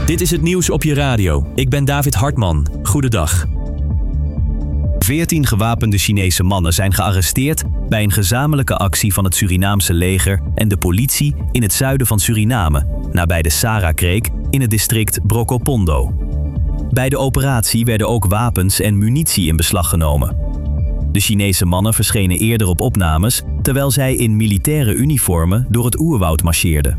Dit is het nieuws op je radio. Ik ben David Hartman. Goedendag. 14 gewapende Chinese mannen zijn gearresteerd bij een gezamenlijke actie van het Surinaamse leger en de politie in het zuiden van Suriname, nabij de Sara-kreek in het district Brokopondo. Bij de operatie werden ook wapens en munitie in beslag genomen. De Chinese mannen verschenen eerder op opnames terwijl zij in militaire uniformen door het oerwoud marcheerden.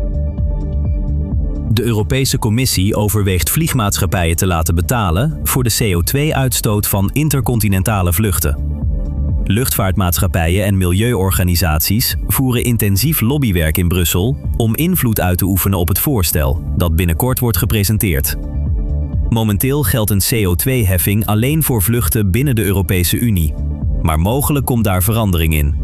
De Europese Commissie overweegt vliegmaatschappijen te laten betalen voor de CO2-uitstoot van intercontinentale vluchten. Luchtvaartmaatschappijen en milieuorganisaties voeren intensief lobbywerk in Brussel om invloed uit te oefenen op het voorstel dat binnenkort wordt gepresenteerd. Momenteel geldt een CO2-heffing alleen voor vluchten binnen de Europese Unie, maar mogelijk komt daar verandering in.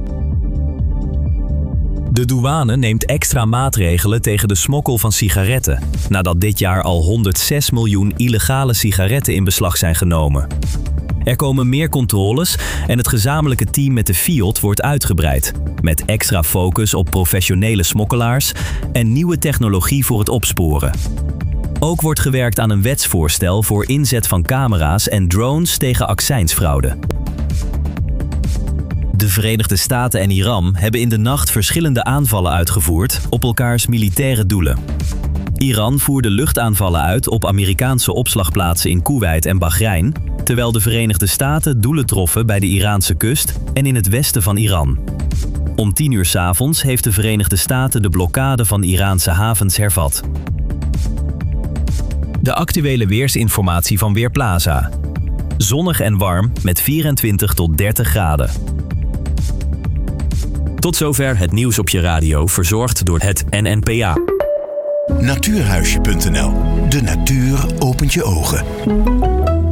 De douane neemt extra maatregelen tegen de smokkel van sigaretten, nadat dit jaar al 106 miljoen illegale sigaretten in beslag zijn genomen. Er komen meer controles en het gezamenlijke team met de FIOD wordt uitgebreid, met extra focus op professionele smokkelaars en nieuwe technologie voor het opsporen. Ook wordt gewerkt aan een wetsvoorstel voor inzet van camera's en drones tegen accijnsfraude. De Verenigde Staten en Iran hebben in de nacht verschillende aanvallen uitgevoerd op elkaars militaire doelen. Iran voerde luchtaanvallen uit op Amerikaanse opslagplaatsen in Koeweit en Bahrein, terwijl de Verenigde Staten doelen troffen bij de Iraanse kust en in het westen van Iran. Om 10 uur 's avonds heeft de Verenigde Staten de blokkade van Iraanse havens hervat. De actuele weersinformatie van Weerplaza. Zonnig en warm met 24 tot 30 graden. Tot zover het nieuws op je radio, verzorgd door het NNPA. Natuurhuisje.nl. De natuur opent je ogen.